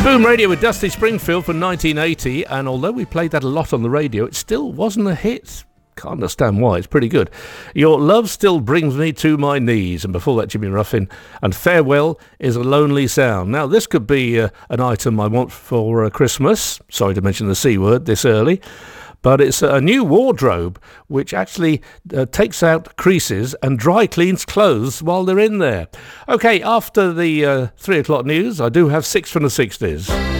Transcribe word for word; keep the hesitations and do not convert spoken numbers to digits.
Boom Radio with Dusty Springfield from nineteen eighty, and although we played that a lot on the radio, it still wasn't a hit. Can't understand why. It's pretty good. Your Love Still Brings Me to My Knees, and before that, Jimmy Ruffin, and Farewell Is a Lonely Sound. Now, this could be uh, an item I want for uh, Christmas. Sorry to mention the C word this early. But it's a new wardrobe which actually uh, takes out creases and dry cleans clothes while they're in there. OK, after the uh, three o'clock news, I do have six from the sixties.